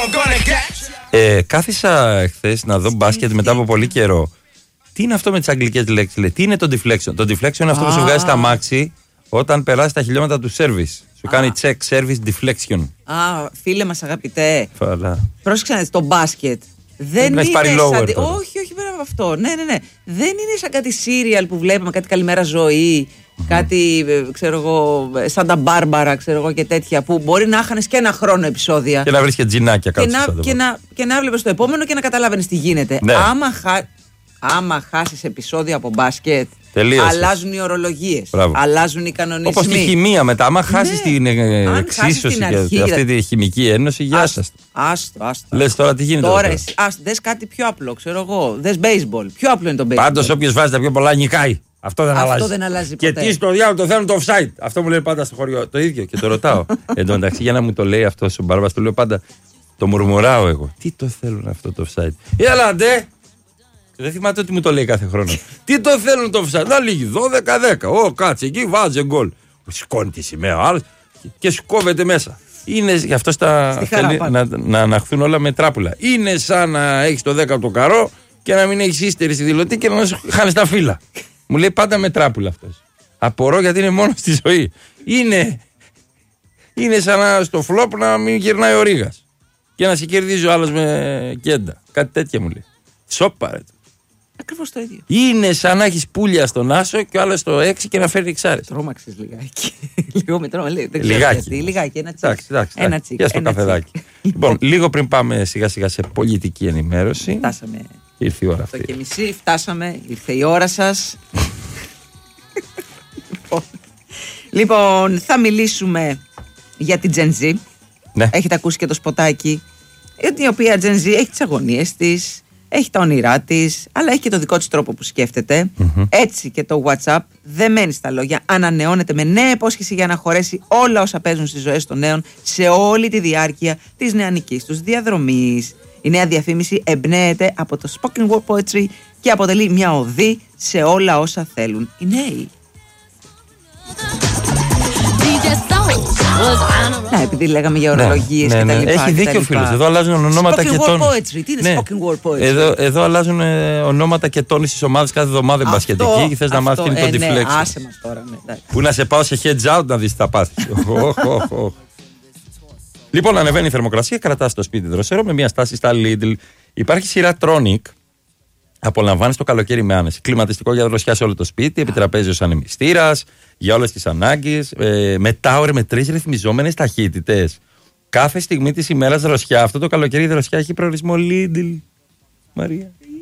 Κάθισα χθες να δω μπάσκετ μετά από πολύ καιρό. Τι είναι αυτό με τις αγγλικές λέξεις, λέει? Τι είναι το deflection? Το deflection είναι αυτό που σου βγάζει στα μάξι όταν περάσει τα χιλιόμετρα του service. Σου κάνει check, service, deflection. Φίλε μας αγαπητέ. Φαλά. Πρόσεξε να δεις, το μπάσκετ δεν είναι σαν... Όχι πέρα από αυτό. Ναι. Δεν είναι σαν κάτι serial που βλέπουμε, κάτι Καλημέρα Ζωή, κάτι, ξέρω εγώ, σαν τα Μπάρμπαρα, ξέρω εγώ, και τέτοια, που μπορεί να χάνεις και ένα χρόνο επεισόδια. Και να βρεις και τζινάκια κάτω. Και να βλέπεις το επόμενο και να καταλάβαινες τι γίνεται. Ναι. Άμα χάσεις επεισόδια από μπάσκετ, τελείωσες. Αλλάζουν οι ορολογίες, αλλάζουν οι κανονισμοί. Όπως τη χημεία μετά. Άμα χάσεις την εξίσωση και αυτή τη χημική ένωση, γεια σας. Άστο. Λες τώρα τι γίνεται? Τώρα δες κάτι πιο απλό, ξέρω εγώ. Δες baseball. Πιο απλό είναι το baseball. Πάντως όποιος βάζει τα πιο πολλά νικάει. Αυτό δεν αλλάζει ποτέ. Και τι στο διάλογο το θέλουν το offside. Αυτό μου λέει πάντα στο χωριό. Το ίδιο και το ρωτάω. Εν τω μεταξύ, για να μου το λέει αυτό ο Μπάρμπας, το λέω πάντα. Το μουρμουράω εγώ. Τι το θέλουν αυτό το offside? Έλα ντε! Δεν θυμάται ότι μου το λέει κάθε χρόνο. Τι το θέλουν το offside? Να λύγει 12-10. Κάτσε εκεί, βάζει γκολ. Σηκώνει τη σημαία άλλο και σου κόβεται μέσα. Είναι γι' αυτό θέλει να αναχθούν όλα με τράπουλα. Είναι σαν να έχει το 10 το καρό και να μην έχει ύστερη στη δηλωτή και να σου χάνει τα φύλλα. Μου λέει πάντα με τράπουλα αυτός. Απορώ γιατί είναι μόνο στη ζωή. Είναι σαν να στο φλόπ να μην γυρνάει ο Ρήγας και να σε κερδίζει ο άλλος με κέντα. Κάτι τέτοια μου λέει. Σόπα ρε. Ακριβώς το ίδιο. Είναι σαν να έχεις πουλια στον άσο και ο άλλος στο 6 και να φέρει εξάρες. Τρώμαξες λιγάκι. Λίγο με τρόμα. Λιγάκι, ένα τσίκ. Εντάξει. Για στο καφεδάκι. Λοιπόν, λίγο πριν πάμε σιγά σιγά σε πολιτική ενημέρωση. Φτάσαμε. Ήρθε η ώρα αυτή. 8:30, φτάσαμε. Ήρθε η ώρα σας. Λοιπόν, θα μιλήσουμε για την Gen Z. Ναι. Έχετε ακούσει και το σποτάκι. Η οποία Gen Z έχει τις αγωνίες της, έχει τα όνειρά της, αλλά έχει και το δικό της τρόπο που σκέφτεται. Έτσι και το WhatsApp δεν μένει στα λόγια. Ανανεώνεται με νέα υπόσχεση για να χωρέσει όλα όσα παίζουν στις ζωές των νέων σε όλη τη διάρκεια της νεανικής τους διαδρομής. Η νέα διαφήμιση εμπνέεται από το spoken word poetry και αποτελεί μια οδή σε όλα όσα θέλουν οι νέοι. Ναι, επειδή λέγαμε για ορολογίες και τα λοιπά. Έχει δίκιο ο φίλος. Εδώ αλλάζουν ονόματα και τόνους. Spoken word poetry. Τι είναι spoken word poetry? Εδώ αλλάζουν ονόματα και τόνους στις ομάδες κάθε εβδομάδα μπασκετική και θες να μάθεις τι είναι το deflection. Άσε μας τώρα. Που να σε πάω σε heads out να δεις τι θα πάθεις. Λοιπόν, ανεβαίνει η θερμοκρασία, κρατάς το σπίτι δροσερό με μια στάση στα Lidl. Υπάρχει σειρά Tronic. Απολαμβάνεις το καλοκαίρι με άνεση. Κλιματιστικό για δροσιά σε όλο το σπίτι, επιτραπέζιος ανεμιστήρας, για όλες τις ανάγκες. Με τάουρ με 3 ρυθμιζόμενες ταχύτητες. Κάθε στιγμή της ημέρας δροσιά. Αυτό το καλοκαίρι η δροσιά έχει προορισμό Lidl. Μαρία.